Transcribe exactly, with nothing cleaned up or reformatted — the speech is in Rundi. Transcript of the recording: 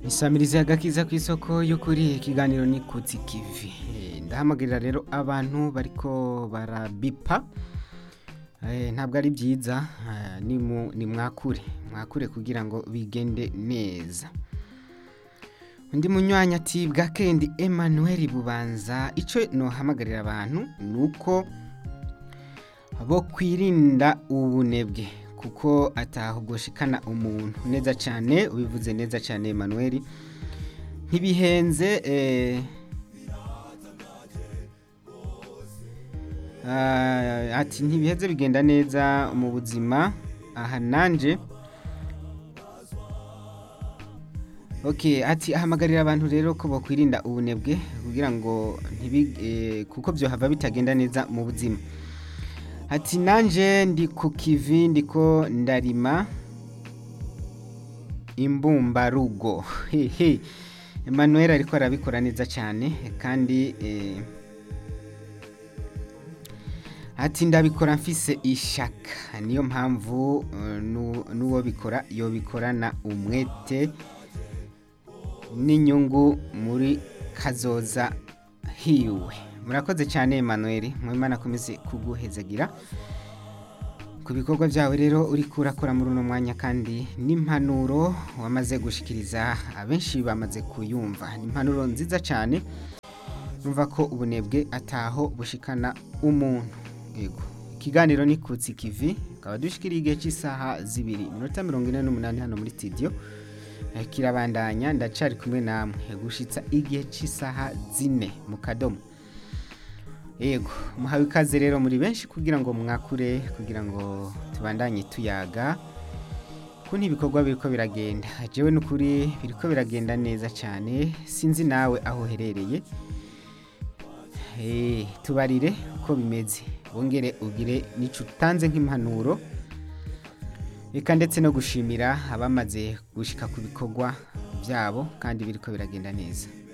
Isamirizi agakiza ku isoko y'ukuri ikiganiro ni kutsi kivi. Eh, Ndahamagarira rero abantu bariko barabipa eh, ntabwo ari byiza eh, ni mu ni mwakure mwakure kugira ngo bigende neza. Undi munywanya ati bwakendi Emmanuel Bubanza ico no hamagarira abantu nuko bo kwirinda ubunebwe kuko atahugoshikana umuntu neza cyane ubivuze neza cyane Emmanuel ntibihenze eh uh, ati ntibiheze bigenda neza mu buzima aha nanje. Okay, ati ahamagarira abantu rero ko bakwirinda ubunebwe kugira ngo ntibi eh, kuko byo hava bitagenda neza mu buzima. Ati nanje ndi ku kivi ndiko ndarima imbumba rugo. Hehe. Emmanuel ariko arabikora neza cyane kandi eh, ati ndabikora mfise ishaka niyo mpamvu uh, nuwo bikora yo bikorana umwete n'inyungu muri kazoza hiwe. Murakoze cyane Emmanuel mwimana komeze kuguhezagira ku bikorwa byawe rero uri kurakora muri uno mwanya kandi n'impanuro wamaze gushikiriza abenshi bamaze kuyumva n'impanuro nziza cyane numva ko ubunebwe ataho bushikana umuntu. Yego ikiganiro ni kutsi kivi kaba dushikiriye igihe cy'isaha zibiri minota mirongo ine n'umunani hano muri studio kirabandanya ndacari kumwe namwe gushitsa igihe cy'isaha zine mu kadomo. Yego muhawe ikaze rero muri benshi kugira ngo mwakure kugira ngo tubandanye tuyaga kunti ibikorwa biriko biragenda jewe n'ukuri biriko biragenda neza cyane sinzi nawe aho herereye eh tubarire uko bimeze bongere ugire nico utanze nk'impanuro eka ndetse no gushimira abamaze gushika ku bikorwa byabo kandi biriko biragenda neza.